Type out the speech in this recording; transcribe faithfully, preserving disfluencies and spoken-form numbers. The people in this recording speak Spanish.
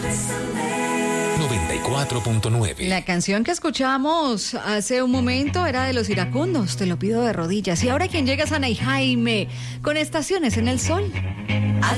noventa y cuatro punto nueve. La canción que escuchamos hace un momento era de Los Iracundos, Te lo pido de rodillas. Y ahora quien llega es Ana y Jaime, con Estaciones en el Sol.